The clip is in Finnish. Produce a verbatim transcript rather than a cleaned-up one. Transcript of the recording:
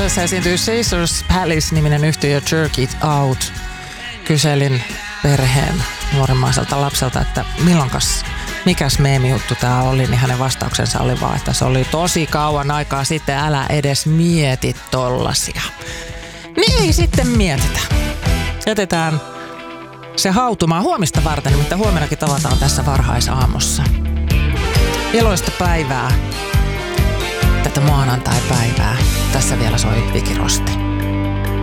Lontoossa esiintyi Caesars Palace-niminen yhtiö Jerk It Out. Kyselin perheen nuorimmaiselta lapselta, että milloinkas, mikäs meemijuttu tää oli, niin hänen vastauksensa oli vaan, että se oli tosi kauan aikaa sitten, älä edes mieti tollasia. Niin ei sitten mietitä. Jätetään se hautumaan huomista varten, mutta huomenakin tavataan tässä varhaisaamussa. Iloista päivää, tätä maanantai-päivää. Tässä vielä soi Viki Rosti.